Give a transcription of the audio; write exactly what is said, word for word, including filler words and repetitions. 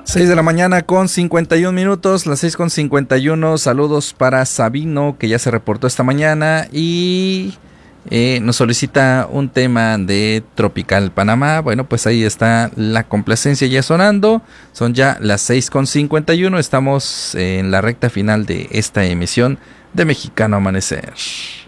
seis de la mañana con cincuenta y un minutos, las seis con cincuenta y uno. Saludos para Sabino, que ya se reportó esta mañana y eh, nos solicita un tema de Tropical Panamá. Bueno, pues ahí está la complacencia ya sonando. Son ya las seis con cincuenta y uno. Estamos en la recta final de esta emisión de Mexicano Amanecer.